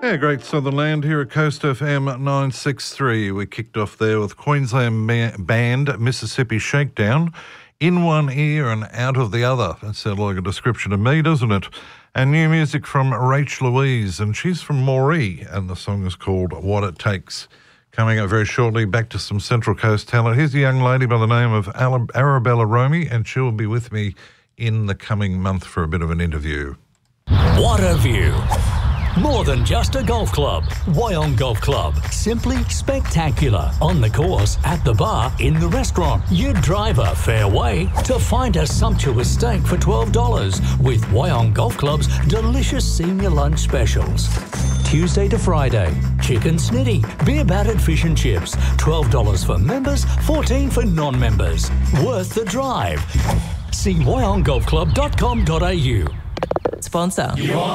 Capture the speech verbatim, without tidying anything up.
Yeah, great Southern Land here at Coast F M nine sixty-three. We kicked off there with Queensland ma- band Mississippi Shakedown. In one ear and out of the other. That sounds like a description of me, doesn't it? And new music from Rach Louise, and she's from Moree, and the song is called What It Takes. Coming up very shortly, back to some Central Coast talent. Here's a young lady by the name of Arabella Romy, and she'll be with me in the coming month for a bit of an interview. What a view. More than just a golf club. Wyong Golf Club. Simply spectacular. On the course, at the bar, in the restaurant. You drive a fair way to find a sumptuous steak for twelve dollars with Wyong Golf Club's delicious senior lunch specials. Tuesday to Friday, chicken snitty, beer battered fish and chips. twelve dollars for members, fourteen dollars for non-members. Worth the drive. See wyong golf club dot com dot a u. Sponsor.